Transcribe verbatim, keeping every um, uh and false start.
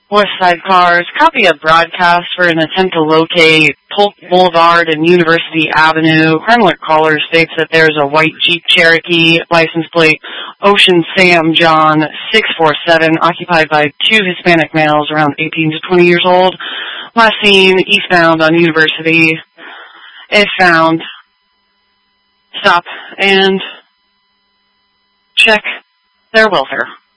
West Side Cars, copy of broadcast for an attempt to locate Polk Boulevard and University Avenue. Crime alert caller states that there's a white Jeep Cherokee, license plate Ocean Sam John six four seven, occupied by two Hispanic males around eighteen to twenty years old. Last seen eastbound on University. If found, stop and check their welfare.